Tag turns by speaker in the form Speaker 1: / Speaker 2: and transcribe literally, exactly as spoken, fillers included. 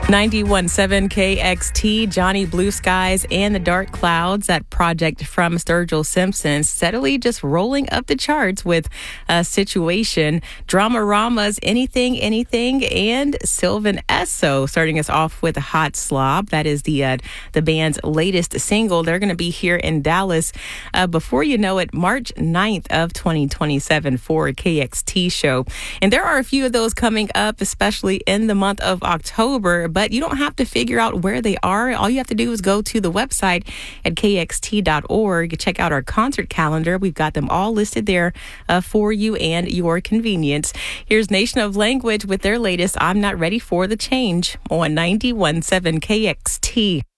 Speaker 1: ninety-one point seven K X T, Johnny Blue Skies and the Dark Clouds, that project from Sturgill Simpson, steadily just rolling up the charts with a Situation, Dramarama's Anything, Anything, and Sylvan Esso starting us off with Hot Slob. That is the uh, the band's latest single. They're going to be here in Dallas uh, before you know it, March ninth of twenty twenty-seven for a K X T show. And there are a few of those coming up, especially in the month of October. But you don't have to figure out where they are. All you have to do is go to the website at K X T dot org. Check out our concert calendar. We've got them all listed there uh, for you and your convenience. Here's Nation of Language with their latest I'm Not Ready for the Change on ninety-one point seven K X T.